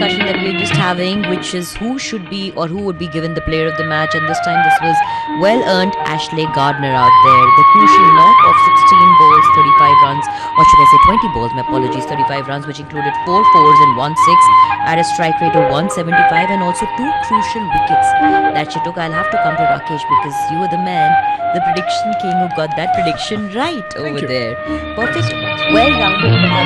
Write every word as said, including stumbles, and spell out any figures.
discussion that we're just having, which is who should be or who would be given the player of the match. And this time this was well-earned Ashley Gardner out there. The crucial knock of sixteen balls, thirty-five runs, or should I say twenty balls, my apologies, thirty-five runs, which included four fours and one six at a strike rate of one seventy-five, and also two crucial wickets that she took. I'll have to come to Rakesh because you were the man, the prediction king who got that prediction right over there. Perfect, well-rounded.